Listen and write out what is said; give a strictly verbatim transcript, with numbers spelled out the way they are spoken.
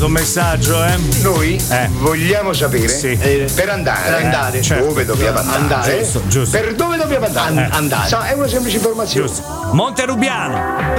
un messaggio, eh? Noi Eh. vogliamo sapere Sì. eh, per andare, Per andare. Certo. dove dobbiamo andare. Andare. Giusto, giusto. Per dove dobbiamo andare? An- andare. Sa, è una semplice informazione. Giusto. Monterubiano.